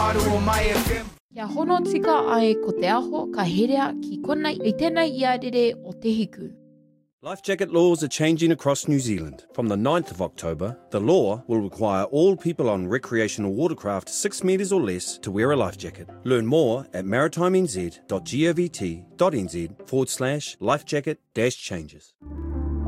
whakaaro o Mai FM. Kia hono tika ai ko te aho ka herea ki konei i tēnei iarere o te hiku. Life jacket laws are changing across New Zealand. From the 9th of October, the law will require all people on recreational watercraft 6 metres or less to wear a life jacket. Learn more at maritimez.govt.nz/lifejacket-changes.